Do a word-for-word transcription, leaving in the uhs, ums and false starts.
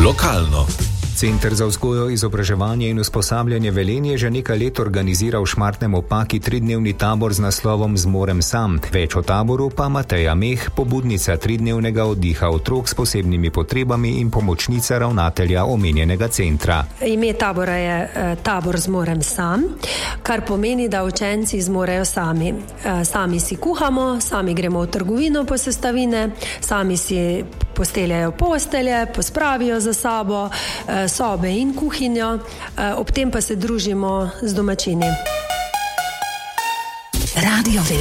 Lokalno. Center za vzgojo, izobraževanje in usposabljanje Velenje že nekaj let organizira v Šmartnem ob Paki tridnevni tabor z naslovom Zmorem sam. Več o taboru pa Mateja Meh, pobudnica tridnevnega oddiha otrok s posebnimi potrebami in pomočnica ravnatelja omenjenega centra. Ime tabora je eh, tabor Zmorem sam, kar pomeni, da učenci zmorejo sami. Eh, sami si kuhamo, sami gremo v trgovino po sestavine, sami si posteljajo postelje, pospravijo za sabo, eh, sobe in kuhinjo, ob tem pa se družimo z domačini. Radio